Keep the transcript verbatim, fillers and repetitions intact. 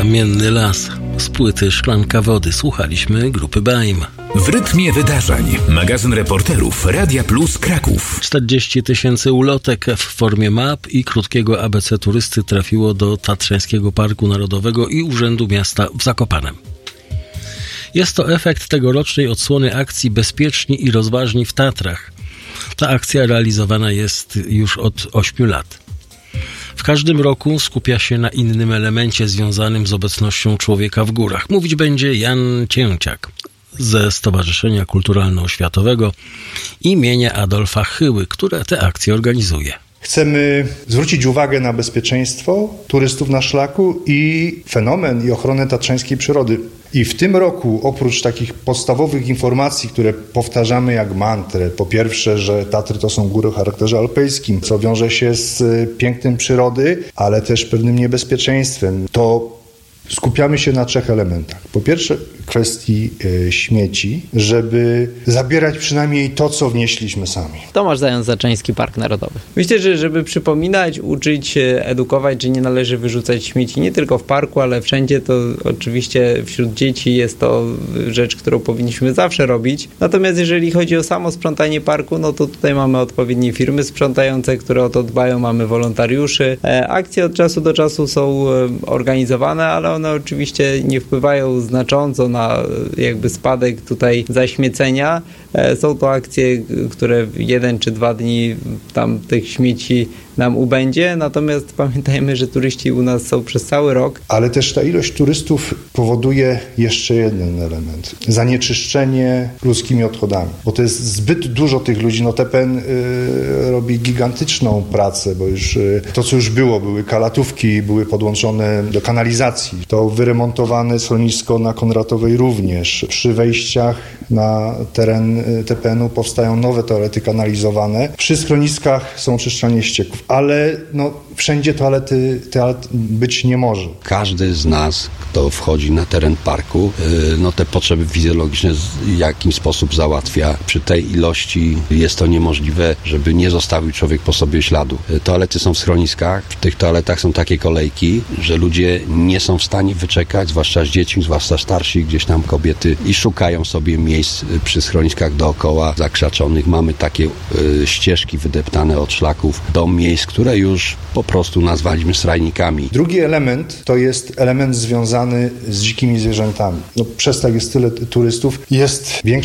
Kamienny las. Z płyty Szklanka wody słuchaliśmy grupy Baim. W rytmie wydarzeń. Magazyn reporterów Radia Plus Kraków. czterdzieści tysięcy ulotek w formie map i krótkiego A B C turysty trafiło do Tatrzańskiego Parku Narodowego i Urzędu Miasta w Zakopanem. Jest to efekt tegorocznej odsłony akcji Bezpieczni i rozważni w Tatrach. Ta akcja realizowana jest już od ośmiu lat. W każdym roku skupia się na innym elemencie związanym z obecnością człowieka w górach. Mówić będzie Jan Cięciak ze Stowarzyszenia Kulturalno-Oświatowego imienia Adolfa Hyły, które te akcje organizuje. Chcemy zwrócić uwagę na bezpieczeństwo turystów na szlaku i fenomen i ochronę tatrzańskiej przyrody. I w tym roku oprócz takich podstawowych informacji, które powtarzamy jak mantrę, po pierwsze, że Tatry to są góry o charakterze alpejskim, co wiąże się z pięknem przyrody, ale też pewnym niebezpieczeństwem, to skupiamy się na trzech elementach. Po pierwsze kwestii y, śmieci, żeby zabierać przynajmniej to, co wnieśliśmy sami. Tomasz Zając, Tatrzański Park Narodowy. Myślę, że żeby przypominać, uczyć, edukować, że nie należy wyrzucać śmieci nie tylko w parku, ale wszędzie, to oczywiście wśród dzieci jest to rzecz, którą powinniśmy zawsze robić. Natomiast jeżeli chodzi o samo sprzątanie parku, no to tutaj mamy odpowiednie firmy sprzątające, które o to dbają, mamy wolontariuszy. E, akcje od czasu do czasu są e, organizowane, ale one oczywiście nie wpływają znacząco na jakby spadek tutaj zaśmiecenia. Są to akcje, które jeden czy dwa dni tam tych śmieci nam ubędzie, natomiast pamiętajmy, że turyści u nas są przez cały rok. Ale też ta ilość turystów powoduje jeszcze jeden element. Zanieczyszczenie ludzkimi odchodami, bo to jest zbyt dużo tych ludzi. No T P N y, robi gigantyczną pracę, bo już y, to, co już było, były kalatówki, były podłączone do kanalizacji. To wyremontowane schronisko na Konratowej również. Przy wejściach na teren T P N-u powstają nowe toalety kanalizowane. Przy schroniskach są oczyszczalnie ścieków, ale no, wszędzie toalety, toalet być nie może. Każdy z nas, kto wchodzi na teren parku, no te potrzeby fizjologiczne w jakiś sposób załatwia. Przy tej ilości jest to niemożliwe, żeby nie zostawił człowiek po sobie śladu. Toalety są w schroniskach, w tych toaletach są takie kolejki, że ludzie nie są w stanie wyczekać, zwłaszcza z dziećmi, zwłaszcza starsi, gdzieś tam kobiety, i szukają sobie miejsc przy schroniskach dookoła zakrzaczonych. Mamy takie y, ścieżki wydeptane od szlaków do miejsc, które już po prostu nazwaliśmy srajnikami. Drugi element to jest element związany z dzikimi zwierzętami. No, przez tak jest tyle turystów, jest większa